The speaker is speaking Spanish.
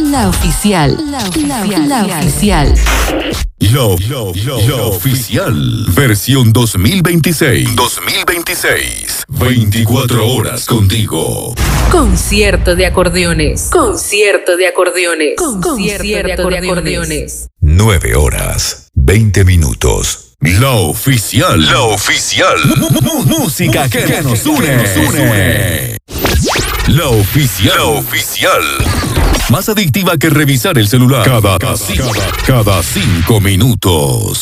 La oficial. La oficial. La oficial. Versión 2026. 24 horas contigo. Concierto de acordeones. 9 horas, 20 minutos. La oficial. Música que nos une. La oficial. Más adictiva que revisar el celular cada 5 minutos.